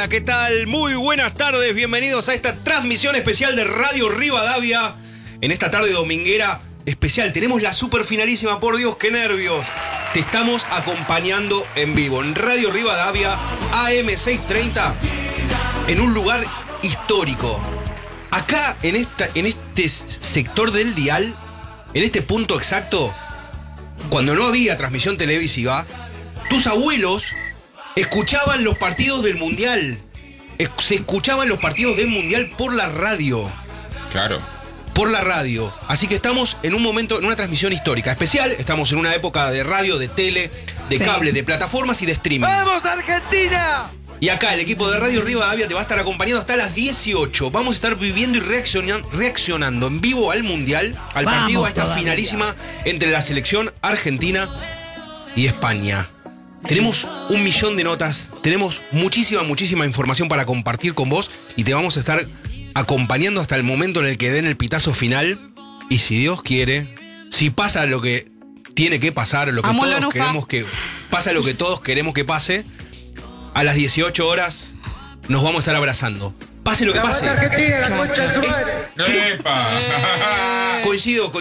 Hola, ¿qué tal? Muy buenas tardes, bienvenidos a esta transmisión especial de Radio Rivadavia. En esta tarde dominguera especial tenemos la super finalísima, por Dios, qué nervios. Te estamos acompañando en vivo en Radio Rivadavia, AM630, en un lugar histórico. Acá, en este sector del dial, en este punto exacto, cuando no había transmisión televisiva, tus abuelos escuchaban los partidos del Mundial. Se escuchaban los partidos del Mundial por la radio. Claro. Por la radio. Así que estamos en un momento, en una transmisión histórica especial. Estamos en una época de radio, de tele, de cable, de plataformas y de streaming. ¡Vamos, Argentina! Y acá el equipo de Radio Rivadavia te va a estar acompañando hasta las 18. Vamos a estar viviendo y reaccionando en vivo al Mundial, al partido, a esta finalísima entre la selección argentina y España. Tenemos 1 millón de notas, tenemos muchísima información para compartir con vos y te vamos a estar acompañando hasta el momento en el que den el pitazo final. Y si Dios quiere, si pasa lo que tiene que pasar, lo que todos queremos que pasa, lo que todos queremos que pase, a las 18 horas nos vamos a estar abrazando. Pase lo que pase. Argentina, la concha de tu madre. Coincido.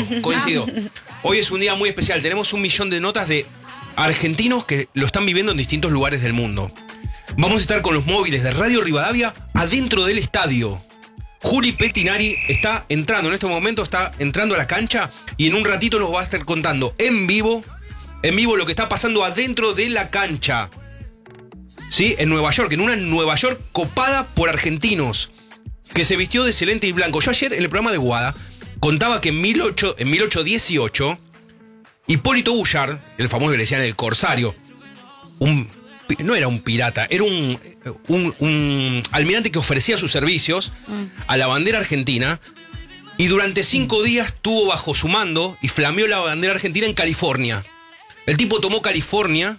Hoy es un día muy especial. Tenemos 1 millón de notas de argentinos que lo están viviendo en distintos lugares del mundo. Vamos a estar con los móviles de Radio Rivadavia adentro del estadio. Juli Pettinari está entrando en este momento, está entrando a la cancha y en un ratito nos va a estar contando en vivo lo que está pasando adentro de la cancha. ¿Sí? En Nueva York, en una Nueva York copada por argentinos, que se vistió de celeste y blanco. Yo ayer en el programa de Guada contaba que en 1818 Hipólito Bouchard, el famoso que le decían el corsario, no era un pirata, era un almirante que ofrecía sus servicios a la bandera argentina y durante 5 días tuvo bajo su mando y flameó la bandera argentina en California. El tipo tomó California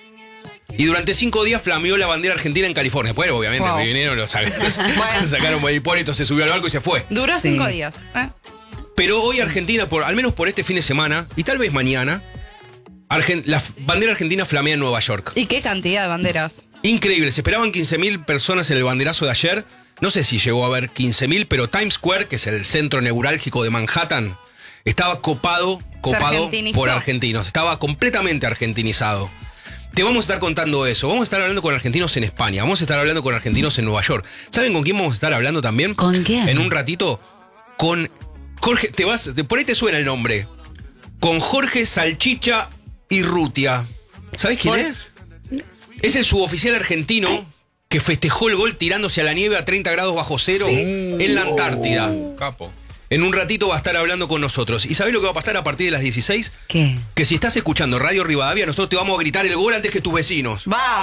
y durante 5 días flameó la bandera argentina en California. Pues obviamente vinieron, lo sacaron por Hipólito, se subió al barco y se fue. Duró 5 días. Pero hoy Argentina, al menos por este fin de semana, y tal vez mañana, la bandera argentina flamea en Nueva York. ¿Y qué cantidad de banderas? Increíble, se esperaban 15.000 personas en el banderazo de ayer. No sé si llegó a haber 15.000, pero Times Square, que es el centro neurálgico de Manhattan, estaba copado por argentinos. Estaba completamente argentinizado. Te vamos a estar contando eso. Vamos a estar hablando con argentinos en España. Vamos a estar hablando con argentinos en Nueva York. ¿Saben con quién vamos a estar hablando también? ¿Con quién? En un ratito, con Jorge, por ahí te suena el nombre. Con Jorge Salchicha Urrutia. ¿Sabés quién es? Es el suboficial argentino que festejó el gol tirándose a la nieve a 30 grados bajo cero en la Antártida. Capo. En un ratito va a estar hablando con nosotros. ¿Y sabés lo que va a pasar a partir de las 16? ¿Qué? Que si estás escuchando Radio Rivadavia, nosotros te vamos a gritar el gol antes que tus vecinos.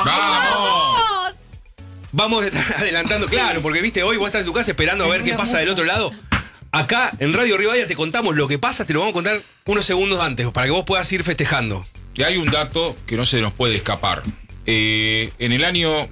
¡Vamos! Vamos a estar adelantando, claro, porque viste, hoy vos estás en tu casa esperando a ver qué pasa del otro lado. Acá en Radio Rivadavia te contamos lo que pasa, te lo vamos a contar unos segundos antes, para que vos puedas ir festejando. Y hay un dato que no se nos puede escapar. En el año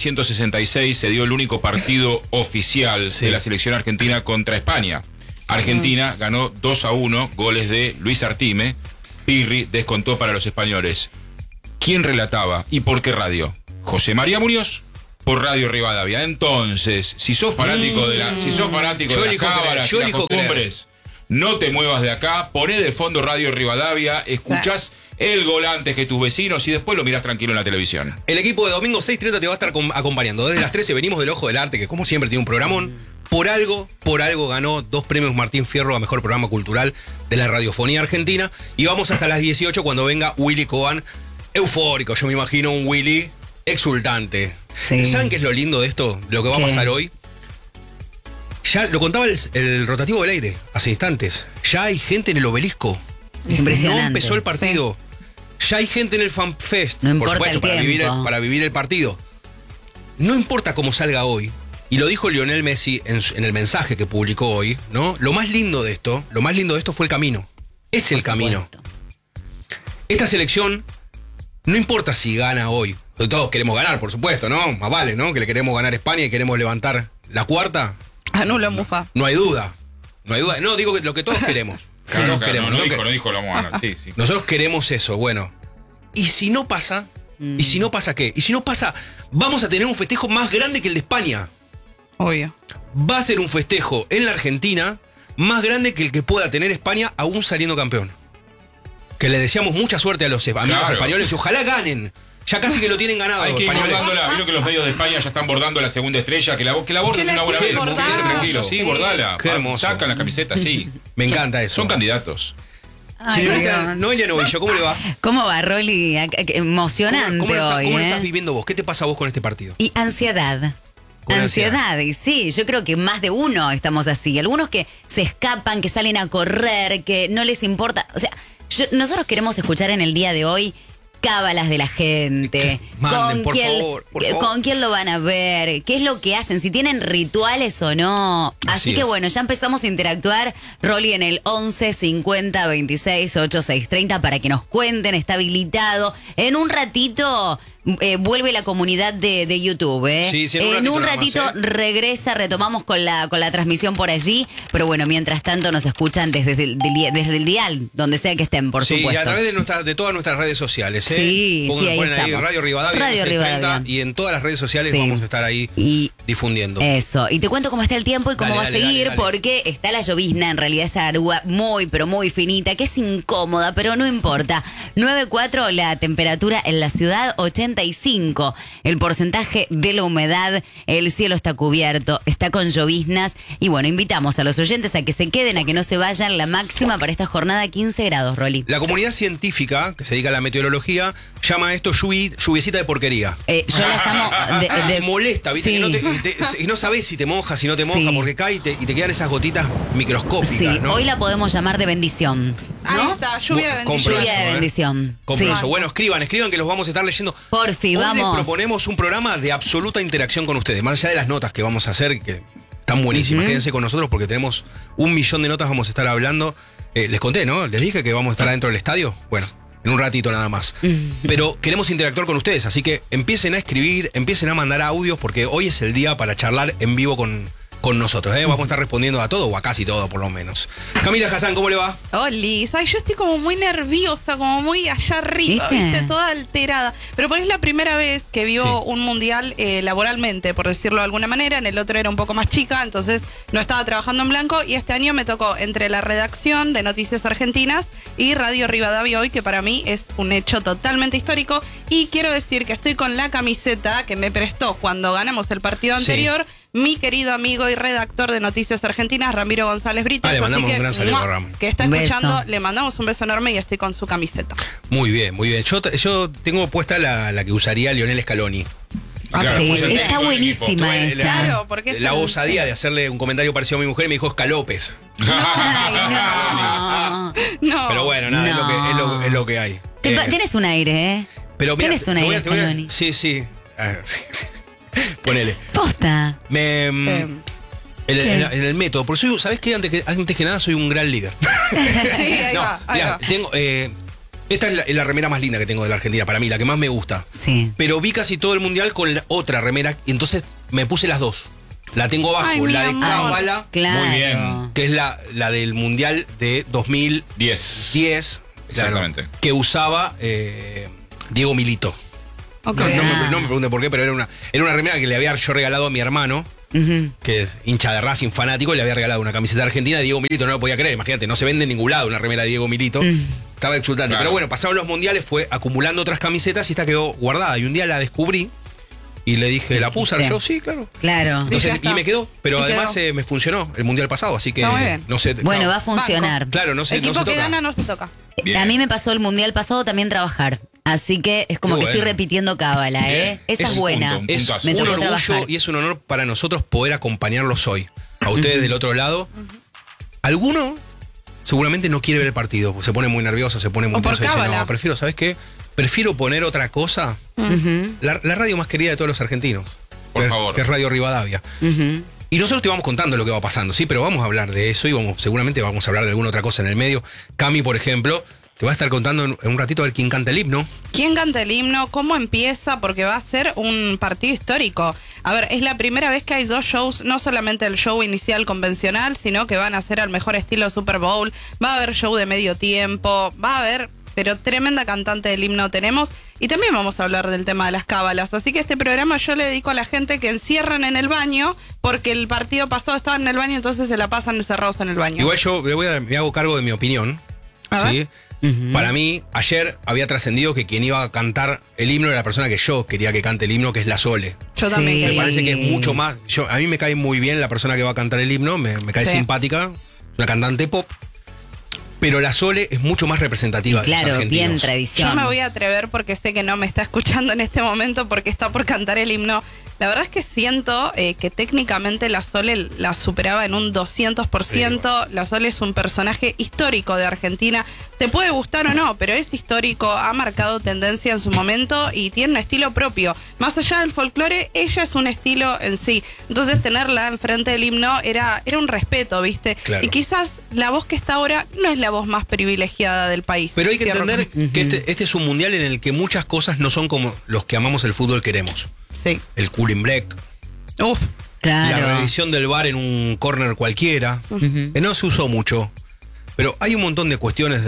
1966 se dio el único partido oficial de la selección argentina contra España. Argentina ganó 2-1, goles de Luis Artime. Pirri descontó para los españoles. ¿Quién relataba y por qué radio? José María Muñoz, por Radio Rivadavia. Entonces, si sos fanático de las cábalas y las costumbres, no te muevas de acá, poné de fondo Radio Rivadavia, escuchás el gol antes que tus vecinos y después lo mirás tranquilo en la televisión. El equipo de Domingo 6:30 te va a estar acompañando. Desde las 13 venimos del Ojo del Arte, que como siempre tiene un programón. Por algo ganó 2 premios Martín Fierro a Mejor Programa Cultural de la Radiofonía Argentina. Y vamos hasta las 18 cuando venga Willy Cohen, eufórico. Yo me imagino un Willy exultante. Sí. ¿Saben qué es lo lindo de esto? Lo que va a pasar hoy. Ya lo contaba el rotativo del aire hace instantes. Ya hay gente en el obelisco. Impresionante. No empezó el partido. Sí. Ya hay gente en el FanFest. No por supuesto, importa para vivir el partido. No importa cómo salga hoy. Y lo dijo Lionel Messi en el mensaje que publicó hoy, ¿no? Lo más lindo de esto fue el camino. Es el camino. Esta selección, no importa si gana hoy. Todos queremos ganar, por supuesto, ¿no? Más vale, ¿no? Que le queremos ganar a España y queremos levantar la cuarta. Anula Mufa. No hay duda. No, digo que lo que todos queremos. Claro, no dijo, lo vamos a ganar. Sí. Nosotros queremos eso, bueno. Y si no pasa, ¿Y si no pasa qué? ¿Y si no pasa, vamos a tener un festejo más grande que el de España? Obvio. Va a ser un festejo en la Argentina más grande que el que pueda tener España aún saliendo campeón. Que le deseamos mucha suerte a los amigos españoles y ojalá ganen. Ya casi que lo tienen ganado. Hay que ir españoles. bordándola. Vieron que los medios de España ya están bordando la segunda estrella. Que la borden de una buena vez. Quédese tranquilo. Sí, bordala. Qué hermoso. Sacan la camiseta, sí. Me encanta eso. Son candidatos. Señorita Noelia Novillo, ¿cómo le va? ¿Cómo va, Rolly? Emocionante ¿Cómo lo hoy, estás viviendo vos? ¿Qué te pasa a vos con este partido? Y ansiedad. Con Ansiedad, y sí, yo creo que más de uno estamos así. Algunos que se escapan, que salen a correr, que no les importa. O sea, nosotros queremos escuchar en el día de hoy cábalas de la gente. Manden, por favor. ¿Con quién lo van a ver? ¿Qué es lo que hacen? Si tienen rituales o no. Así que bueno, ya empezamos a interactuar, Rolly, en el 11 50 26 86 30 para que nos cuenten, está habilitado. En un ratito vuelve la comunidad de YouTube. Sí, sí, en un nada ratito más, regresa, retomamos con la transmisión por allí. Pero bueno, mientras tanto nos escuchan desde el dial, donde sea que estén, por supuesto. Sí, y a través de todas nuestras redes sociales. Sí, sí, ahí ponen ahí estamos. Radio Rivadavia, Radio 1630, Rivadavia. y en todas las redes sociales Sí. vamos a estar ahí difundiendo. Eso, y te cuento cómo está el tiempo y cómo Dale, va dale, a seguir, dale, dale. porque está la llovizna, en realidad esa arúa muy, pero muy finita, que es incómoda, pero no importa. 9.4 la temperatura en la ciudad, 85 el porcentaje de la humedad, el cielo está cubierto, está con lloviznas, y bueno, invitamos a los oyentes a que se queden, a que no se vayan. La máxima para esta jornada 15 grados, Rolly. La comunidad científica que se dedica a la meteorología llama a esto lluviecita de porquería. Yo la llamo Te molesta, ¿viste? Sí. Y no sabés si te moja, si no te moja, Sí. porque cae y te quedan esas gotitas microscópicas, Sí, ¿no? hoy la podemos llamar de bendición, Ahí ¿no? está, lluvia de Compro bendición. Lluvia eso, de bendición. Compro Sí. eso. Bueno, escriban que los vamos a estar leyendo. Porfi, Hoy vamos. les proponemos un programa de absoluta interacción con ustedes, más allá de las notas que vamos a hacer, que están buenísimas. Quédense con nosotros porque tenemos 1.000.000 de notas, vamos a estar hablando. Les conté, ¿no? Les dije que vamos a estar adentro del estadio. Bueno, en un ratito nada más. Pero queremos interactuar con ustedes, así que empiecen a escribir, empiecen a mandar audios, porque hoy es el día para charlar en vivo con nosotros. Vamos a estar respondiendo a todo, o a casi todo por lo menos. Camila Hassan, ¿cómo le va? Oli, ¿sabes? Yo estoy como muy nerviosa, como muy allá arriba, ¿viste? Toda alterada. Pero es la primera vez que vivo Sí. un mundial laboralmente, por decirlo de alguna manera. En el otro era un poco más chica, entonces no estaba trabajando en blanco. Y este año me tocó entre la redacción de Noticias Argentinas y Radio Rivadavia Hoy, que para mí es un hecho totalmente histórico. Y quiero decir que estoy con la camiseta que me prestó cuando ganamos el partido Sí. anterior mi querido amigo y redactor de Noticias Argentinas, Ramiro González Brites. Le mandamos Así que, un gran saludo a ¡mua! Ram. Que está Un beso. escuchando, le mandamos un beso enorme y estoy con su camiseta. Muy bien, muy bien. Yo tengo puesta la que usaría Lionel Scaloni. Claro, Sí, pues el está técnico del buenísima equipo. esa. Claro, porque es La el- osadía de hacerle un comentario parecido a mi mujer y me dijo Scalópez. Ay, no. No. Pero bueno, nada, No. es lo que hay. Tenés un aire, ¿eh? Pero mira, Tenés un te voy aire, a- te voy a- Scaloni. Sí. Ah, sí. Ponele. Posta. En el método, porque soy, ¿sabes qué? Antes que nada soy un gran líder. Sí, ahí No, va, ahí mirá, va. tengo, esta es la remera más linda que tengo de la Argentina, para mí, la que más me gusta. Sí. Pero vi casi todo el mundial con la otra remera y entonces me puse las dos. La tengo abajo, Ay, mi la de amor. Cábala, Claro. Muy bien. que es la del mundial de 2010, 10. claro, Exactamente. que usaba Diego Milito. Ok. No me pregunte por qué, pero era una remera que le había yo regalado a mi hermano, Ujú. que es hincha de Racing fanático, y le había regalado una camiseta argentina de Diego Milito. No lo podía creer, imagínate, no se vende en ningún lado una remera de Diego Milito. Estaba exultante. Claro. Pero bueno, pasaron los mundiales, fue acumulando otras camisetas y esta quedó guardada. Y un día la descubrí y le dije, ¿la puse Dijiste. yo? Sí, claro. Claro. Y ya Entonces, está. y me quedó, pero Y además quedó. me funcionó el mundial pasado, así que Está muy bien. no sé. Bueno, no, va a funcionar. Claro, no sé. Equipo no se que toca. gana no se toca. Bien. A mí me pasó el mundial pasado también trabajar. Así que es como Qué que estoy bueno. repitiendo cábala, ¿eh? Bien. Esa es Es buena. punto, Es puntazo. Me un tocó orgullo trabajar. y es un honor para nosotros poder acompañarlos hoy. A ustedes del otro lado. Alguno seguramente no quiere ver el partido, se pone muy nervioso, se pone muy O por tenso y dice, cábala. no, prefiero, ¿sabes qué? Prefiero poner otra cosa. La radio más querida de todos los argentinos. Por que, favor. Que es Radio Rivadavia. Ujú. Y nosotros te vamos contando lo que va pasando, sí, pero vamos a hablar de eso y seguramente vamos a hablar de alguna otra cosa en el medio. Cami, por ejemplo, te va a estar contando en un ratito a ver quién canta el himno. ¿Quién canta el himno? ¿Cómo empieza? Porque va a ser un partido histórico. A ver, es la primera vez que hay dos shows, no solamente el show inicial convencional, sino que van a ser al mejor estilo Super Bowl. Va a haber show de medio tiempo, va a haber pero tremenda cantante del himno tenemos. Y también vamos a hablar del tema de las cábalas. Así que este programa yo le dedico a la gente que encierran en el baño, porque el partido pasado estaban en el baño, entonces se la pasan encerrados en el baño. Igual yo me hago cargo de mi opinión. A ¿sí? Para mí, ayer había trascendido que quien iba a cantar el himno era la persona que yo quería que cante el himno, que es la Sole. Yo también Sí. Me quería. parece que es mucho más. A mí me cae muy bien la persona que va a cantar el himno, me cae Sí. simpática, una cantante pop. Pero la Sole es mucho más representativa de los Claro, argentinos. bien tradición. Yo me voy a atrever porque sé que no me está escuchando en este momento porque está por cantar el himno. La verdad es que siento que técnicamente la Sole la superaba en un 200%. La Sole es un personaje histórico de Argentina. Te puede gustar o no, pero es histórico, ha marcado tendencia en su momento y tiene un estilo propio. Más allá del folclore, ella es un estilo en sí. Entonces tenerla enfrente del himno era un respeto, ¿viste? Claro. Y quizás la voz que está ahora no es la voz más privilegiada del país. Pero hay que Cierro entender con- que este es un mundial en el que muchas cosas no son como los que amamos el fútbol queremos. Sí. El cooling break, Uf. la Claro. revisión del VAR en un córner cualquiera, que no se usó mucho. Pero hay un montón de cuestiones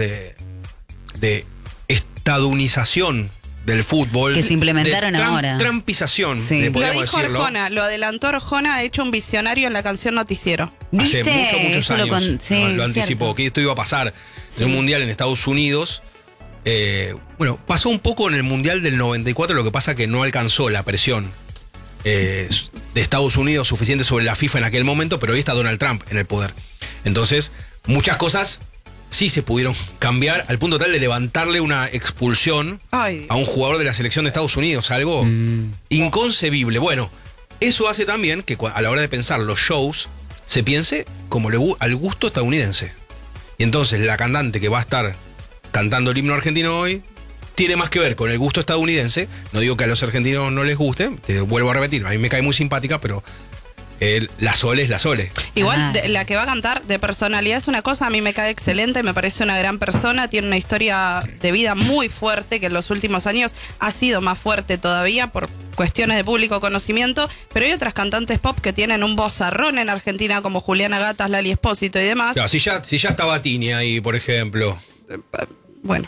de estadunización del fútbol. Que se implementaron de ahora. Trampización, Sí. Lo podríamos dijo decirlo. Arjona, lo adelantó Arjona, ha hecho un visionario en la canción Noticiero. Hace ¿Viste? muchos Eso años sí, lo anticipó, cierto. que esto iba a pasar en un mundial en Estados Unidos. Bueno, pasó un poco en el mundial del 94, lo que pasa que no alcanzó la presión de Estados Unidos suficiente sobre la FIFA en aquel momento, pero hoy está Donald Trump en el poder. Entonces, muchas cosas sí se pudieron cambiar al punto tal de levantarle una expulsión Ay, a un jugador de la selección de Estados Unidos, algo inconcebible. Bueno, eso hace también que a la hora de pensar los shows se piense como al gusto estadounidense. Y entonces la cantante que va a estar cantando el himno argentino hoy tiene más que ver con el gusto estadounidense. No digo que a los argentinos no les guste, te vuelvo a repetir, a mí me cae muy simpática, pero la Sole es la Sole. igual Ajá. la que va a cantar de personalidad es una cosa, a mí me cae excelente, me parece una gran persona, tiene una historia de vida muy fuerte que en los últimos años ha sido más fuerte todavía por cuestiones de público conocimiento, pero hay otras cantantes pop que tienen un vozarrón en Argentina como Juliana Gatas, Lali Espósito y demás. Claro, si ya estaba Tini ahí, por ejemplo. Bueno.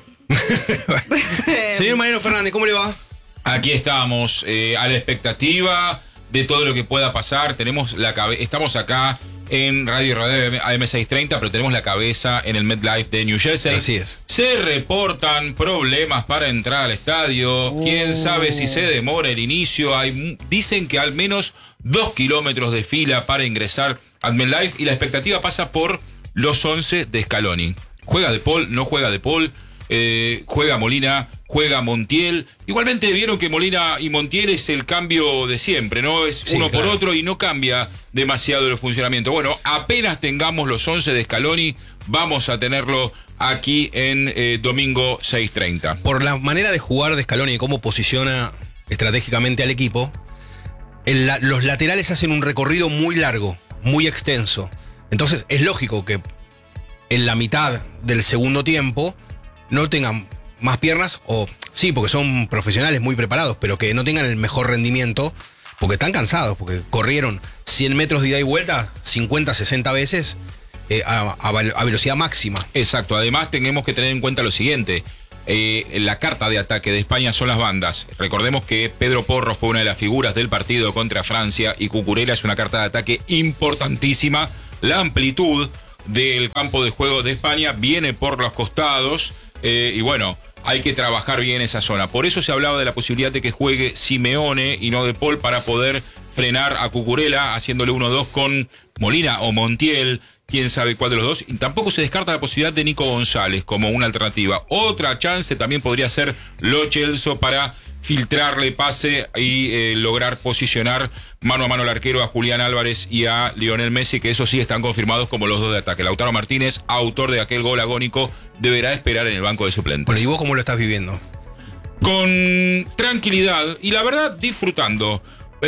Señor Mariano Fernández, ¿cómo le va? Aquí estamos, a la expectativa de todo lo que pueda pasar. Estamos acá en Radio AM630, pero tenemos la cabeza en el MetLife de New Jersey. Así es. Se reportan problemas para entrar al estadio. Quién sabe si se demora el inicio. Dicen que al menos 2 kilómetros de fila para ingresar al MetLife, y la expectativa pasa por los 11 de Scaloni. ¿Juega De Paul? ¿No juega De Paul? Juega Molina, juega Montiel. Igualmente vieron que Molina y Montiel es el cambio de siempre, ¿no? Es Sí, uno por claro. otro y no cambia demasiado el funcionamiento. Bueno, apenas tengamos los 11 de Scaloni, vamos a tenerlo aquí en domingo 6:30. Por la manera de jugar de Scaloni y cómo posiciona estratégicamente al equipo, los laterales hacen un recorrido muy largo, muy extenso. Entonces es lógico que en la mitad del segundo tiempo no tengan más piernas, o sí, porque son profesionales muy preparados, pero que no tengan el mejor rendimiento, porque están cansados, porque corrieron 100 metros de ida y vuelta 50, 60 veces a velocidad máxima. Exacto, además tenemos que tener en cuenta lo siguiente. La carta de ataque de España son las bandas. Recordemos que Pedro Porro fue una de las figuras del partido contra Francia y Cucurella es una carta de ataque importantísima. La amplitud del campo de juego de España viene por los costados y bueno, hay que trabajar bien esa zona. Por eso se hablaba de la posibilidad de que juegue Simeone y no De Paul para poder frenar a Cucurella haciéndole 1-2 con Molina o Montiel. Quién sabe cuál de los dos. Y tampoco se descarta la posibilidad de Nico González como una alternativa. Otra chance también podría ser Lo Celso para filtrarle pase y lograr posicionar mano a mano al arquero a Julián Álvarez y a Lionel Messi, que eso sí están confirmados como los dos de ataque. Lautaro Martínez, autor de aquel gol agónico, deberá esperar en el banco de suplentes. Bueno, ¿y vos cómo lo estás viviendo? Con tranquilidad y la verdad disfrutando.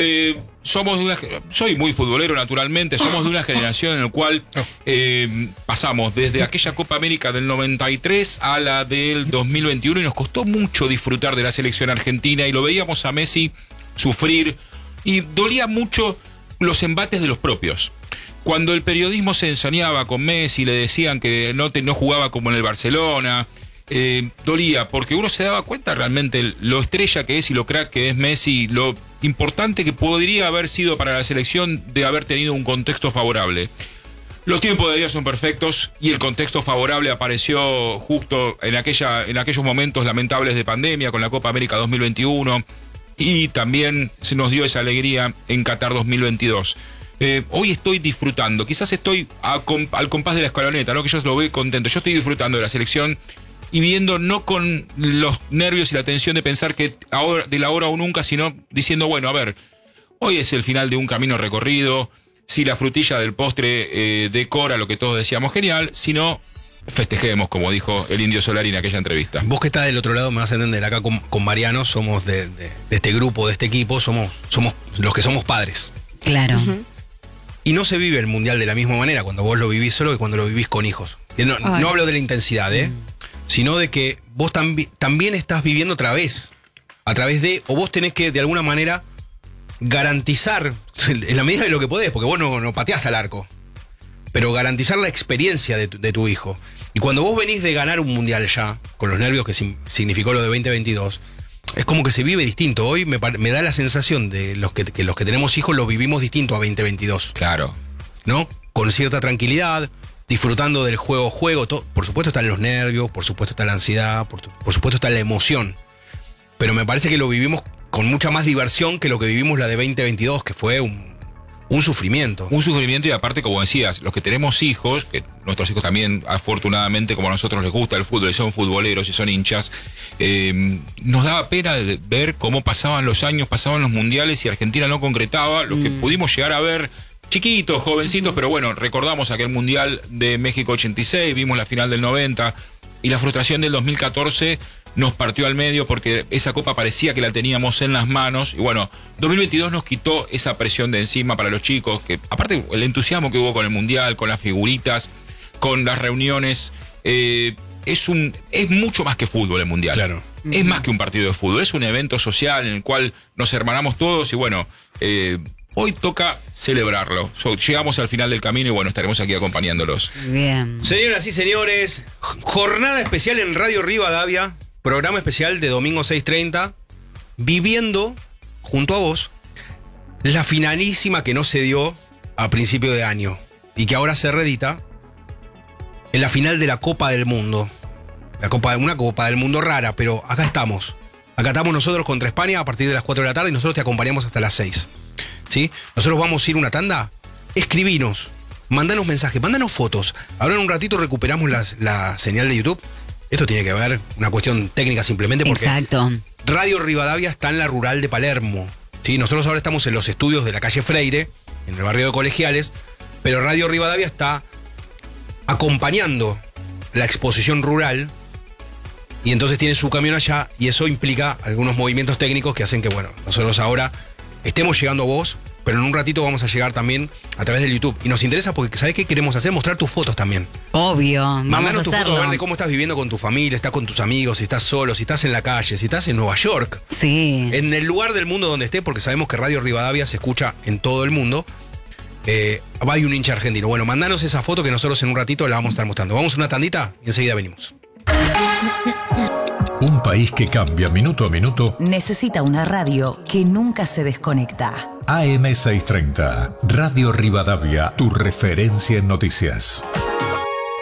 Soy muy futbolero naturalmente, somos de una generación en la cual pasamos desde aquella Copa América del 93 a la del 2021 y nos costó mucho disfrutar de la selección argentina y lo veíamos a Messi sufrir y dolía mucho los embates de los propios. Cuando el periodismo se ensañaba con Messi, le decían que no jugaba como en el Barcelona, dolía, porque uno se daba cuenta realmente lo estrella que es y lo crack que es Messi, lo importante que podría haber sido para la selección de haber tenido un contexto favorable. Los tiempos de Dios son perfectos y el contexto favorable apareció justo en aquellos momentos lamentables de pandemia con la Copa América 2021 y también se nos dio esa alegría en Qatar 2022. Hoy estoy disfrutando, quizás estoy al compás de la escaloneta, ¿no? Que yo lo veo contento. Yo estoy disfrutando de la selección y viendo no con los nervios y la tensión de pensar que ahora, de la hora o nunca, sino diciendo, bueno, a ver, hoy es el final de un camino recorrido. Si la frutilla del postre decora lo que todos decíamos genial, si no, festejemos, como dijo el Indio Solari en aquella entrevista. Vos que estás del otro lado me vas a entender, acá con Mariano somos de este grupo, de este equipo, somos los que somos padres. Claro. Y no se vive el mundial de la misma manera cuando vos lo vivís solo que cuando lo vivís con hijos. No hablo de la intensidad, sino de que vos también estás viviendo otra vez, a través de, o vos tenés que de alguna manera garantizar, en la medida de lo que podés, porque vos no pateás al arco, pero garantizar la experiencia de tu hijo. Y cuando vos venís de ganar un mundial ya, con los nervios que significó lo de 2022, es como que se vive distinto. Hoy me da la sensación de que los que tenemos hijos lo vivimos distinto a 2022. Claro. ¿No? Con cierta tranquilidad, disfrutando del juego. Por supuesto están los nervios, por supuesto está la ansiedad, por supuesto está la emoción. Pero me parece que lo vivimos con mucha más diversión que lo que vivimos la de 2022, que fue un sufrimiento. Un sufrimiento y aparte, como decías, los que tenemos hijos, que nuestros hijos también, afortunadamente, como a nosotros les gusta el fútbol y son futboleros y son hinchas, nos daba pena de ver cómo pasaban los años, pasaban los mundiales y Argentina no concretaba lo que pudimos llegar a ver chiquitos, jovencitos, pero bueno, recordamos aquel mundial de México 86, vimos la final del 90 y la frustración del 2014 nos partió al medio porque esa copa parecía que la teníamos en las manos y bueno, 2022 nos quitó esa presión de encima para los chicos, que aparte el entusiasmo que hubo con el mundial, con las figuritas, con las reuniones, es mucho más que fútbol el mundial. Claro. Es más que un partido de fútbol, es un evento social en el cual nos hermanamos todos y bueno, hoy toca celebrarlo. Llegamos al final del camino y bueno, estaremos aquí acompañándolos. Bien. Señoras y señores, jornada especial en Radio Rivadavia, programa especial de domingo 6:30, viviendo junto a vos la finalísima que no se dio a principio de año y que ahora se reedita en la final de la Copa del Mundo. Una Copa del Mundo rara, pero acá estamos. Acá estamos nosotros contra España a partir de las 4 de la tarde y nosotros te acompañamos hasta las 6. ¿Sí? Nosotros vamos a ir a una tanda. Escribinos, mandanos mensajes, mandanos fotos. Ahora en un ratito recuperamos la señal de YouTube. Esto tiene que ver, una cuestión técnica simplemente porque Exacto. Radio Rivadavia está en la rural de Palermo. ¿Sí? Nosotros ahora estamos en los estudios de la calle Freire, en el barrio de Colegiales, pero Radio Rivadavia está acompañando la exposición rural y entonces tiene su camión allá y eso implica algunos movimientos técnicos que hacen que, bueno, nosotros ahora estemos llegando a vos, pero en un ratito vamos a llegar también a través del YouTube. Y nos interesa porque, ¿sabés qué queremos hacer? Mostrar tus fotos también. Obvio, vamos a Mandanos tu hacerlo. foto a ver de cómo estás viviendo con tu familia, estás con tus amigos, si estás solo, si estás en la calle, si estás en Nueva York. Sí. En el lugar del mundo donde estés, porque sabemos que Radio Rivadavia se escucha en todo el mundo. Hay un hincha argentino. Bueno, mandanos esa foto que nosotros en un ratito la vamos a estar mostrando. Vamos a una tandita y enseguida venimos. Un país que cambia minuto a minuto. Necesita una radio que nunca se desconecta. AM630, Radio Rivadavia, tu referencia en noticias.